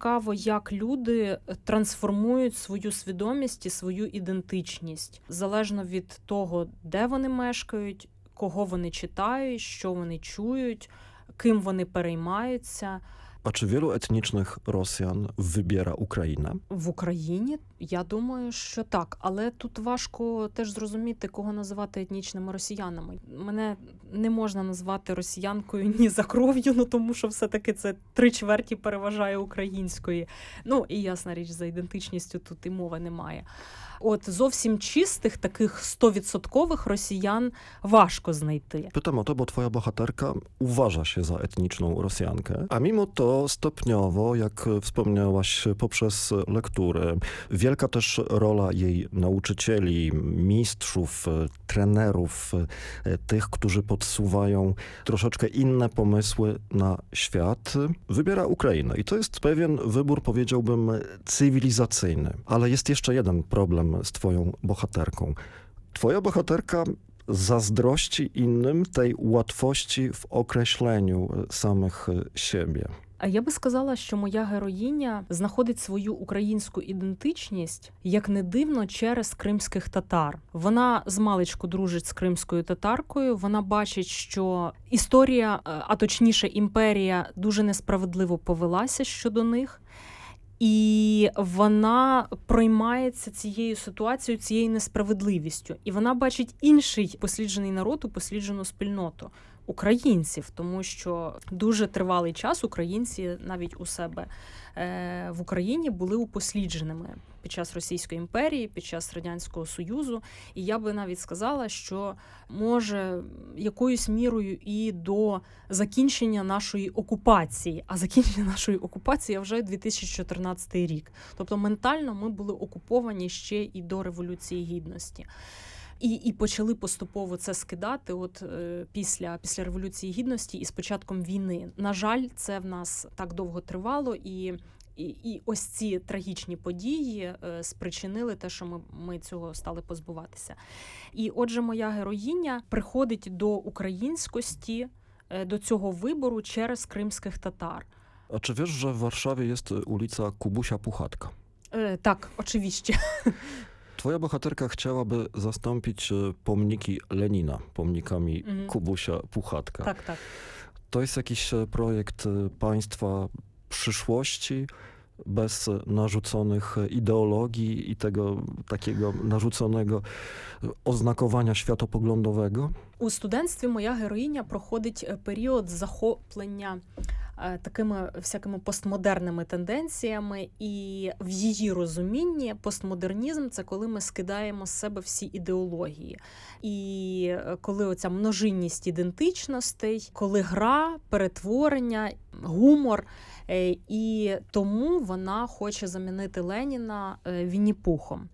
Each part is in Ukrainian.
цікаво, як люди трансформують свою свідомість і свою ідентичність, залежно від того, де вони мешкають, кого вони читають, що вони чують, ким вони переймаються. A czy wielu etnicznych Rosjan wybiera Ukrainę? В Україні, я думаю, що так. Але тут важко теж зрозуміти, кого називати етнічними росіянами. Мене не можна назвати росіянкою ні за кров'ю, тому що все-таки це 3/4 переважає української. І ясна річ, за ідентичністю тут і мови немає. От зовсім чистих, таких 100% rosjan важко znajти. Pytam o to, bo twoja bohaterka uważa się za etniczną Rosjankę, a mimo to stopniowo, jak wspomniałaś, poprzez lektury, wielka też rola jej nauczycieli, mistrzów, trenerów, tych, którzy podsuwają troszeczkę inne pomysły na świat, wybiera Ukrainę. I to jest pewien wybór, powiedziałbym, cywilizacyjny. Ale jest jeszcze jeden problem z twoją bohaterką. Twoja bohaterka zazdrości innym tej łatwości w określeniu samych siebie. А я би сказала, що моя героїня знаходить свою українську ідентичність, як не дивно, через кримських татар. Вона змалечку дружить з кримською татаркою, вона бачить, що історія, а точніше імперія, дуже несправедливо повелася щодо них. І вона проймається цією ситуацією, цією несправедливістю. І вона бачить інший посліджений народ, посліджену спільноту – українців, тому що дуже тривалий час українці навіть у себе в Україні були упослідженими під час Російської імперії, під час Радянського Союзу. І я би навіть сказала, що може якоюсь мірою і до закінчення нашої окупації. А закінчення нашої окупації вже 2014 рік. Тобто ментально ми були окуповані ще і до Революції Гідності. І почали поступово це скидати після Революції Гідності і з початком війни. На жаль, це в нас так довго тривало, і ось ці трагічні події спричинили те, що ми цього стали позбуватися. І отже, моя героїня приходить до українськості, до цього вибору через кримських татар. A czy wiesz, że w Warszawie jest ulica Kubusia Puchatka? Так, oczywiście. Twoja bohaterka chciałaby zastąpić pomniki Lenina pomnikami Kubusia Puchatka. Tak, tak. To jest jakiś projekt państwa przyszłości, bez narzuconych ideologii i tego takiego narzuconego oznakowania światopoglądowego? У студентстві моя героїня проходить період захоплення такими всякими постмодерними тенденціями, і в її розумінні постмодернізм – це коли ми скидаємо з себе всі ідеології. І коли оця множинність ідентичностей, коли гра, перетворення, гумор, і тому вона хоче замінити Леніна Вінні-Пухом.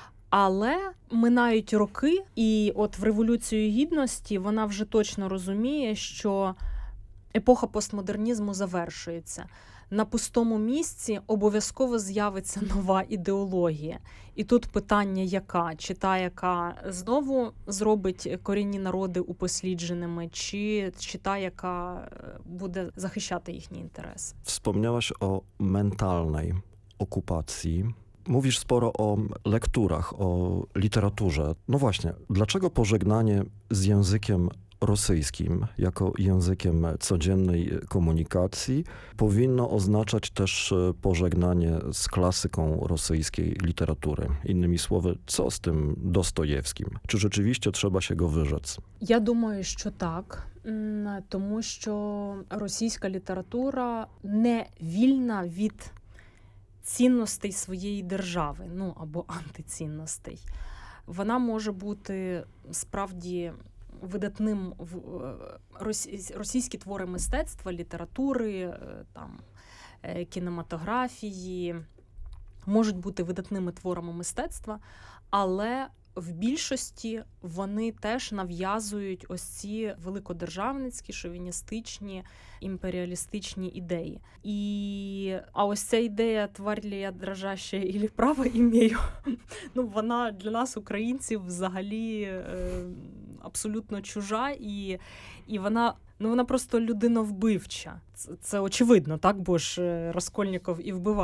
Але минають роки, і от в Революцію Гідності вона вже точно розуміє, що епоха постмодернізму завершується. На пустому місці обов'язково з'явиться нова ідеологія. І тут питання яка? Чи та, яка знову зробить корінні народи упослідженими, чи та, яка буде захищати їхні інтереси? Wspomniałaś o mentalnej okupacji. Mówisz sporo o lekturach, o literaturze. No właśnie, dlaczego pożegnanie z językiem rosyjskim jako językiem codziennej komunikacji powinno oznaczać też pożegnanie z klasyką rosyjskiej literatury? Innymi słowy, co z tym Dostojewskim? Czy rzeczywiście trzeba się go wyrzec? Я думаю, що так, тому що російська література не вільна від цінностей своєї держави, або антицінностей. Вона може бути справді видатним російські твори мистецтва, літератури, кінематографії можуть бути видатними творами мистецтва, але в більшості вони теж нав'язують ось ці великодержавницькі, шовіністичні, імперіалістичні ідеї. А ось ця ідея «тварь ли я дрожаща или право імею», вона для нас, українців, взагалі абсолютно чужа, і вона вона просто людиновбивча. Це очевидно, так? Бо ж Раскольніков і вбивав